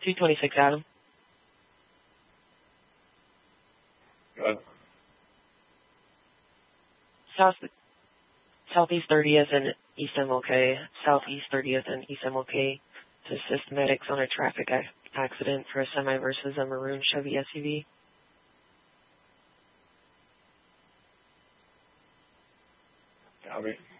226 Adam. Good. Southeast 30th and East MLK. Southeast 30th and East MLK to assist medics on a traffic accident for a semi versus a maroon Chevy SUV. Copy.